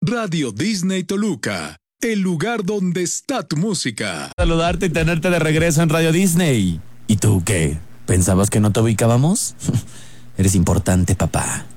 Radio Disney Toluca, el lugar donde está tu música. Saludarte y tenerte de regreso en Radio Disney. ¿Y tú qué? ¿Pensabas que no te ubicábamos? Eres importante, papá.